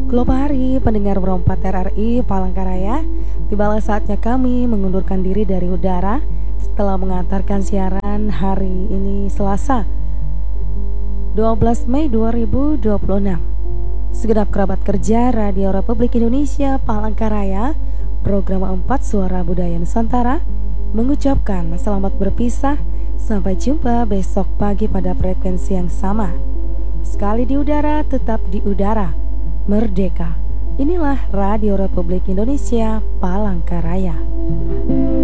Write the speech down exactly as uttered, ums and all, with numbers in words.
Selamat hari pendengar Berempat R R I Palangkaraya. Tibalah saatnya kami mengundurkan diri dari udara setelah mengantarkan siaran hari ini Selasa dua belas Mei dua ribu dua puluh enam. Segenap kerabat kerja Radio Republik Indonesia Palangkaraya, program empat Suara Budaya Nusantara, mengucapkan selamat berpisah. Sampai jumpa besok pagi pada frekuensi yang sama. Sekali di udara, tetap di udara. Merdeka. Inilah Radio Republik Indonesia Palangkaraya.